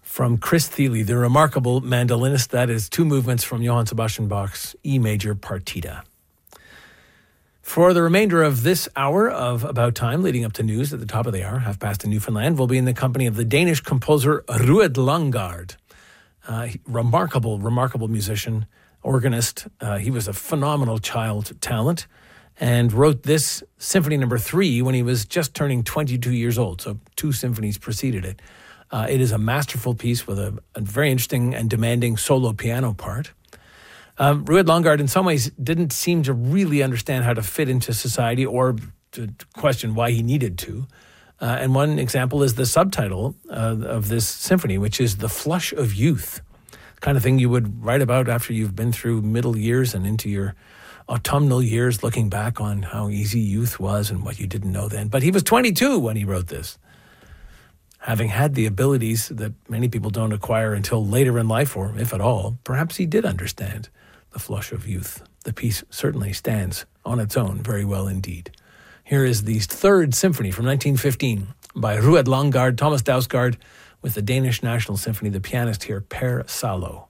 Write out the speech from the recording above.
from Chris Thile, the remarkable mandolinist. That is two movements from Johann Sebastian Bach's E major partita. For the remainder of this hour of About Time, leading up to news at the top of the hour, 1:30 in Newfoundland, we'll be in the company of the Danish composer Rued Langgaard. Remarkable musician, organist. He was a phenomenal child talent and wrote this Symphony No. 3 when he was just turning 22 years old, so 2 symphonies preceded it. It is a masterful piece with a very interesting and demanding solo piano part. Rued Langgaard, in some ways, didn't seem to really understand how to fit into society or to question why he needed to. And one example is the subtitle of this symphony, which is The Flush of Youth. The kind of thing you would write about after you've been through middle years and into your autumnal years, looking back on how easy youth was and what you didn't know then. But he was 22 when he wrote this, having had the abilities that many people don't acquire until later in life, or if at all. Perhaps he did understand the flush of youth. The piece certainly stands on its own very well indeed. Here is the Third Symphony from 1915 by Rued Langgaard, Thomas Dausgaard, with the Danish National Symphony, the pianist here, Per Salo.